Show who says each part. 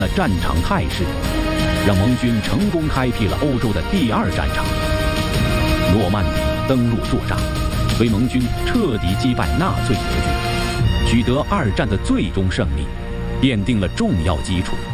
Speaker 1: 的战场态势，让盟军成功开辟了欧洲的第二战场。诺曼底登陆作战，为盟军彻底击败纳粹德军，取得二战的最终胜利，奠定了重要基础。